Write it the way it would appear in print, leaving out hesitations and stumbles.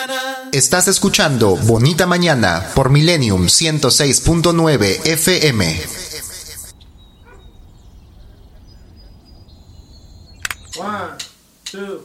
Estás escuchando Bonita Mañana por Millennium 106.9 FM. One, two.